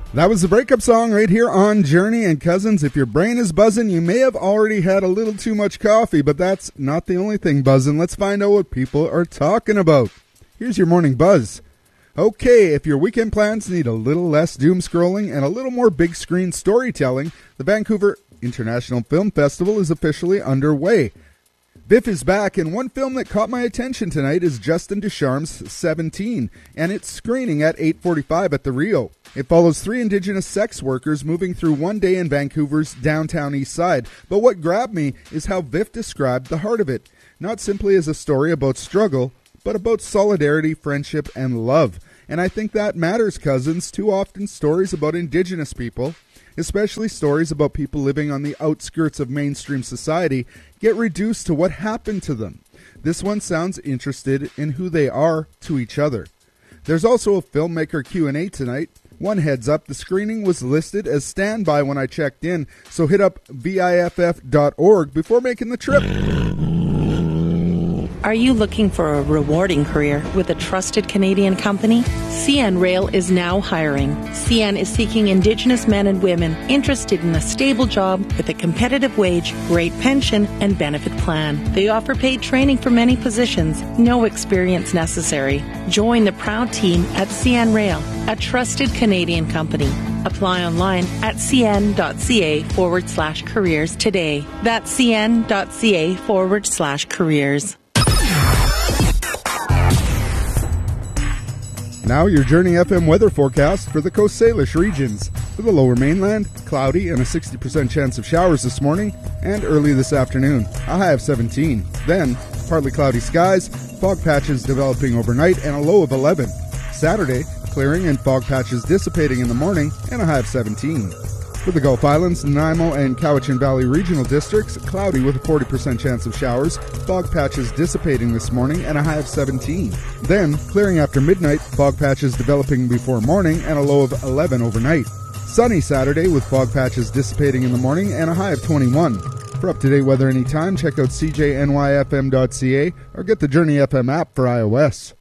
That was the breakup song right here on Journey. And cousins, if your brain is buzzing, you may have already had a little too much coffee, but that's not the only thing buzzing. Let's find out what people are talking about. Here's your morning buzz. Okay, if your weekend plans need a little less doom scrolling and a little more big screen storytelling, the Vancouver International Film Festival is officially underway. Biff is back, and one film that caught my attention tonight is Justin Ducharme's 17, and it's screening at 8:45 at the Rio. It follows 3 Indigenous sex workers moving through one day in Vancouver's downtown east side. But what grabbed me is how Biff described the heart of it, not simply as a story about struggle, but about solidarity, friendship, and love. And I think that matters, cousins. Too often stories about Indigenous people, especially stories about people living on the outskirts of mainstream society, get reduced to what happened to them. This one sounds interested in who they are to each other. There's also a filmmaker Q&A tonight. One heads up, the screening was listed as standby when I checked in, so hit up VIFF.org before making the trip. Are you looking for a rewarding career with a trusted Canadian company? CN Rail is now hiring. CN is seeking Indigenous men and women interested in a stable job with a competitive wage, great pension, and benefit plan. They offer paid training for many positions, no experience necessary. Join the proud team at CN Rail, a trusted Canadian company. Apply online at cn.ca/careers today. That's cn.ca/careers. Now your Journey FM weather forecast for the Coast Salish regions. For the lower mainland, cloudy and a 60% chance of showers this morning and early this afternoon. A high of 17. Then, partly cloudy skies, fog patches developing overnight and a low of 11. Saturday, clearing and fog patches dissipating in the morning and a high of 17. For the Gulf Islands, Nanaimo and Cowichan Valley regional districts, cloudy with a 40% chance of showers, fog patches dissipating this morning and a high of 17. Then, clearing after midnight, fog patches developing before morning and a low of 11 overnight. Sunny Saturday with fog patches dissipating in the morning and a high of 21. For up-to-date weather anytime, check out cjnyfm.ca or get the Journey FM app for iOS.